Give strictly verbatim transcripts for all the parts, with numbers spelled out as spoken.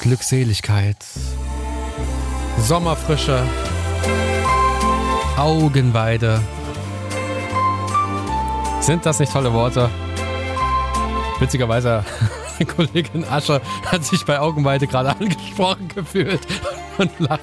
Glückseligkeit, Sommerfrische, Augenweide. Sind das nicht tolle Worte? Witzigerweise, die Kollegin Asche hat sich bei Augenweide gerade angesprochen gefühlt und lacht.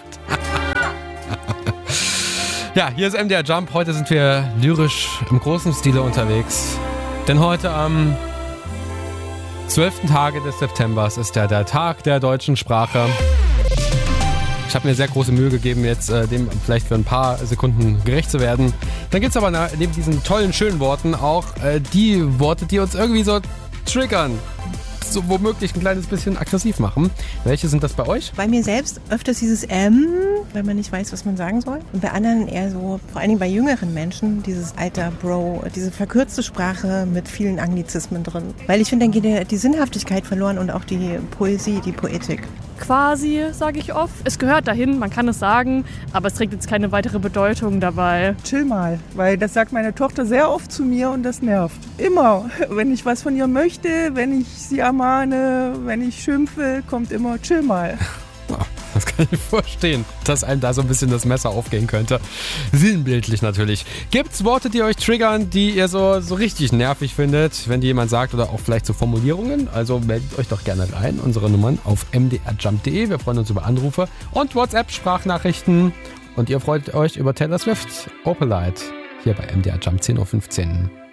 Ja, hier ist M D R Jump. Heute sind wir lyrisch im großen Stile unterwegs. Denn heute am zwölften Tage des Septembers ist ja der Tag der deutschen Sprache. Ich habe mir sehr große Mühe gegeben, jetzt äh, dem vielleicht für ein paar Sekunden gerecht zu werden. Dann gibt es aber na, neben diesen tollen, schönen Worten auch äh, die Worte, die uns irgendwie so triggern. So womöglich ein kleines bisschen aggressiv machen. Welche sind das bei euch? Bei mir selbst öfters dieses M, wenn man nicht weiß, was man sagen soll. Und bei anderen eher so, vor allen Dingen bei jüngeren Menschen, dieses Alter, Bro, diese verkürzte Sprache mit vielen Anglizismen drin. Weil ich finde, dann geht die, die Sinnhaftigkeit verloren und auch die Poesie, die Poetik. Quasi, sage ich oft. Es gehört dahin, man kann es sagen, aber es trägt jetzt keine weitere Bedeutung dabei. Chill mal, weil das sagt meine Tochter sehr oft zu mir und das nervt. Immer, wenn ich was von ihr möchte, wenn ich sie ermahne, wenn ich schimpfe, kommt immer chill mal. Das kann ich verstehen, dass einem da so ein bisschen das Messer aufgehen könnte. Sinnbildlich natürlich. Gibt's Worte, die euch triggern, die ihr so, so richtig nervig findet, wenn die jemand sagt oder auch vielleicht so Formulierungen? Also meldet euch doch gerne rein. Unsere Nummern auf m d r jump punkt d e. Wir freuen uns über Anrufe und WhatsApp-Sprachnachrichten. Und ihr freut euch über Taylor Swift, Opalite, hier bei M D R Jump zehn Uhr fünfzehn.